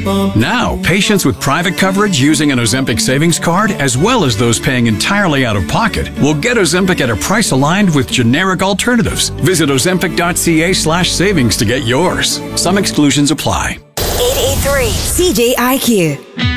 Now, patients with private coverage using an Ozempic savings card, as well as those paying entirely out of pocket, will get Ozempic at a price aligned with generic alternatives. Visit ozempic.ca/savings to get yours. Some exclusions apply. 883 CJIQ.